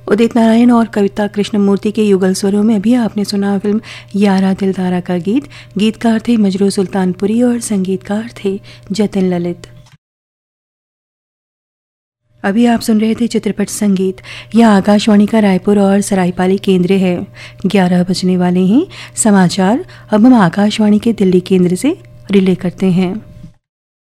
उदित नारायण और कविता कृष्णमूर्ति के युगल स्वरों में अभी आपने सुना फिल्म यारा दिलदारा का गीत। गीतकार थे मजरू सुल्तानपुरी और संगीतकार थे जतिन ललित। अभी आप सुन रहे थे चित्रपट संगीत। यह आकाशवाणी का रायपुर और सरायपाली केंद्र है। 11 बजने वाले हैं। समाचार अब हम आकाशवाणी के दिल्ली केंद्र से रिले करते हैं।